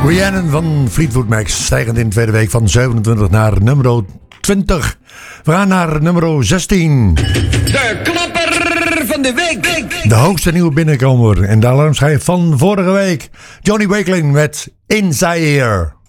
Rhiannon van Fleetwood Mac stijgend in de tweede week van 27 naar nummer 20. We gaan naar nummer 16. De klapper van de week. De hoogste nieuwe binnenkomer en de alarmschijf van vorige week. Johnny Wakeling met Inside Here.